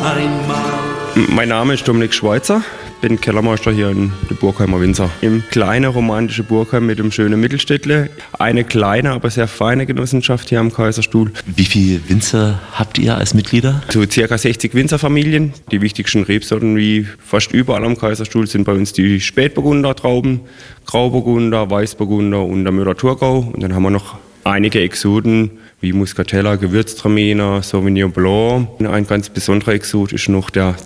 einmal. Mein Name ist Dominik Schweitzer, bin Kellermeister hier in der Burgheimer Winzer. Im kleinen romantischen Burgheim mit dem schönen Mittelstädtle. Eine kleine, aber sehr feine Genossenschaft hier am Kaiserstuhl. Wie viele Winzer habt ihr als Mitglieder? So ca. 60 Winzerfamilien. Die wichtigsten Rebsorten wie fast überall am Kaiserstuhl sind bei uns die Spätburgunder Trauben, Grauburgunder, Weißburgunder und der Müller-Thurgau. Und dann haben wir noch einige Exoten wie Muscatella, Gewürztraminer, Sauvignon Blanc. Ein ganz besonderer Exot ist noch der